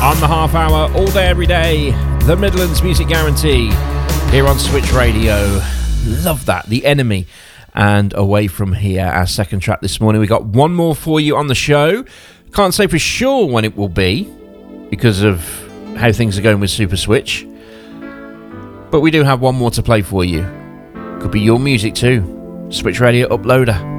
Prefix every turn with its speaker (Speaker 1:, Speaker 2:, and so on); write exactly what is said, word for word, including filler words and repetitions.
Speaker 1: On the half hour, all day, every day, the Midlands Music Guarantee here on Switch Radio. Love that. The Enemy and Away From Here, our second track this morning. We got one more for you on the show. Can't say for sure when it will be because of how things are going with Super Switch. But we do have one more to play for you. Could be your music too. Switch Radio Uploader.